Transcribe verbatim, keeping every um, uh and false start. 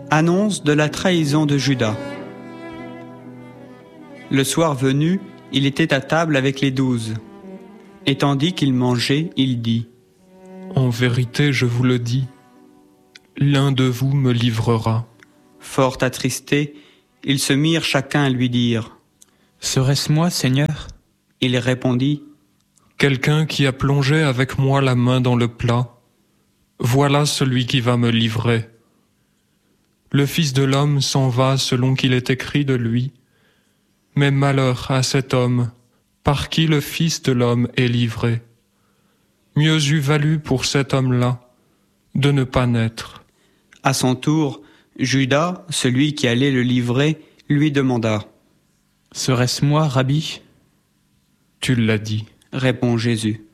Annonce de la trahison de Judas. Le soir venu, il était à table avec les douze. Et tandis qu'il mangeait, il dit : En vérité, je vous le dis, l'un de vous me livrera. Fort attristés, ils se mirent chacun à lui dire : Serait-ce moi, Seigneur ? Il répondit : Quelqu'un qui a plongé avec moi la main dans le plat, voilà celui qui va me livrer. Le Fils de l'homme s'en va selon qu'il est écrit de lui, mais malheur à cet homme par qui le Fils de l'homme est livré. Mieux eût valu pour cet homme-là de ne pas naître. À son tour, Judas, celui qui allait le livrer, lui demanda : Serait-ce moi, Rabbi ? Tu l'as dit, répond Jésus.